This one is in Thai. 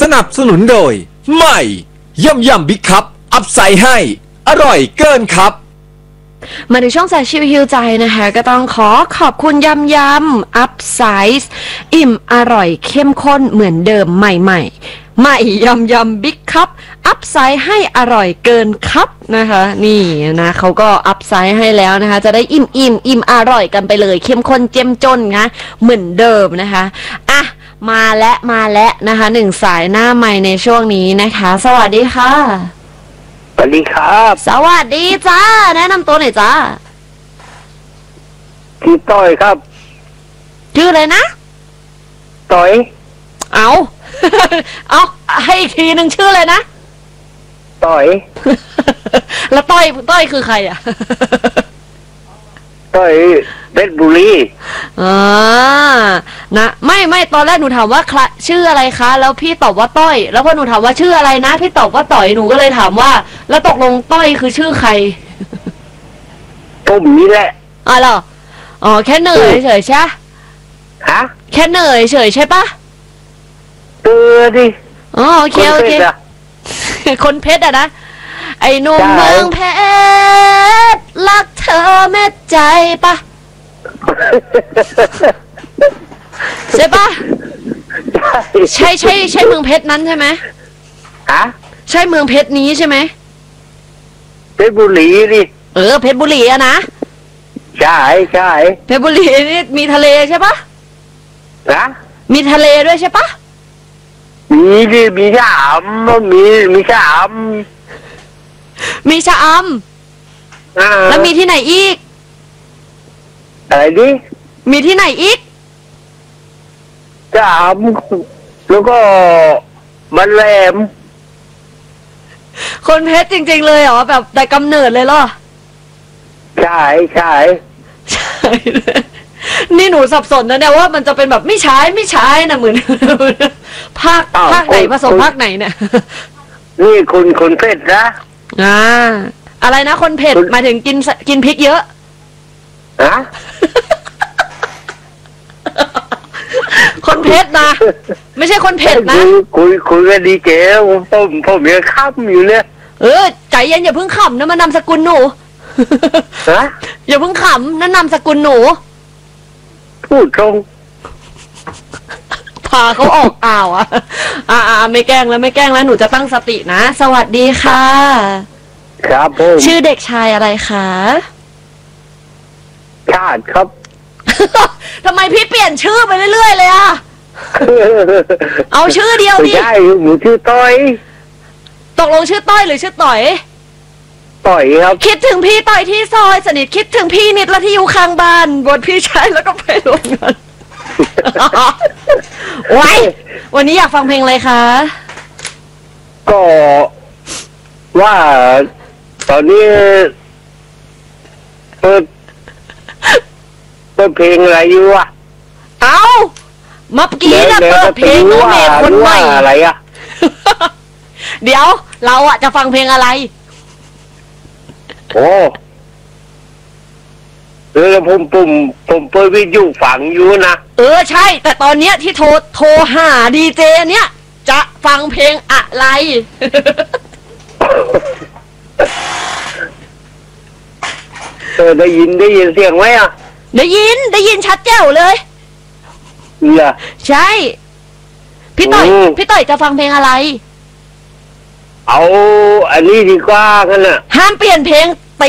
นับสนุนโดยใหม่ยำบิ๊กคัพอัพไซด์ให้อร่อยเกินครับมาในช่วงสายชิวฮิวใจนะคะก็ต้องขอบคุณยำอัพไซส์อิ่มอร่อยเข้มข้นเหมือนเดิมใหม่ยำบิ๊กคัพอัพไซส์ให้อร่อยเกินครับนะคะนี่นะเขาก็อัพไซส์ให้แล้วนะคะจะได้อิ่มอร่อยกันไปเลยเข้มข้นเจ้มจนนะเหมือนเดิมนะคะอ่ะมาแล้วนะคะหนึ่งสายหน้าใหม่ในช่วงนี้นะคะสวัสดีค่ะสวัสดีครับสวัสดีจ้าแนะนำตัวหน่อยจ้าพี่ต้อยครับชื่ออะไรนะต้อยเอาให้อีกทีหนึ่งชื่อเลยนะต้อยแล้วต้อยคือใครอ่ะต้อยเพชรบุรีนะไม่ตอนแรกหนูถามว่าชื่ออะไรคะแล้วพี่ตอบว่าต้อยแล้วพอหนูถามว่าชื่ออะไรนะพี่ตอบว่าต่อยหนูก็เลยถามว่าแล้วตกลงต้อยคือชื่อใครผมนี่แหละเหรอแค่เหนื่อยเฉยใช่ฮะแค่เหนื่อยเฉยใช่ปะดิโอเคคนเพชรอะนะไอ้หนุ่มเมืองเพชรรักเธอแม่ใจปะใช่ปะใช่เมืองเพชรนั้นใช่ไหมฮะใช่เมืองเพชรนี้ใช่ไหมเพชรบุรีดิเพชรบุรีอะนะใช่เพชรบุรีนี่มีทะเลใช่ปะนะมีทะเลด้วยใช่ปะมีดิมีชะอำมีชะอำมีชะอำแล้วมีที่ไหนอีกอะไรดิมีที่ไหนอีกชะอำแล้วก็มันแหลมคนเพชรจริงๆเลยเหรอแบบแต่กำเนิดเลยเหรอใช่นี่หนูสับสนนะเนี่ยว่ามันจะเป็นแบบไม่ใช่นะเหมือนภาคไหนผสมภาคไหนเนี่ยนี่คนเผ็ดนะอะไรนะคนเผ็ดหมายถึงกินพริกเยอะคนเผ็ดนะไม่ใช่คนเผ็ดนะคุยกันดีเจ๋ผมยังค้ำอยู่เนี่ยใจเย็นอย่าเพิ่งขำนะมันนามสกุลหนูอย่าเพิ่งขำนั่นนามสกุลหนูพูดตรงพาเขาออกไม่แกล้งแล้วหนูจะตั้งสตินะสวัสดีค่ะครับผมชื่อเด็กชายอะไรคะชาติครับทำไมพี่เปลี่ยนชื่อไปเรื่อยๆเลยเอาชื่อเดียวดิใช่หนูชื่อต้อยตกลงชื่อต้อยหรือชื่อต่อยครับคิดถึงพี่ต่อยที่ซอยสนิทคิดถึงพี่นิดละที่อยู่ข้างบ้านบทพี่ชายแล้วก็ไปโรงงานไว้วันนี้อยากฟังเพลงอะไรคะก็ว่าตอนนี้เปิดเพลงอะไรอยู่วะเมื่อกี้นะเปิดเพลงน้องเมย์คนใหม่อะไรอะเดี๋ยวเราจะฟังเพลงอะไรแล้วผมเปิดวิทยุฟังอยู่นะใช่แต่ตอนเนี้ยที่โทรหาดีเจเนี้ยจะฟังเพลงอะไรได้ยินเสียงไหมอ่ะได้ยินชัดแจ๋วเลยใช่พี่ต่อยจะฟังเพลงอะไรเอาอันนี้ดีกว่ากันน่ะห้ามเปลี่ยนเพลง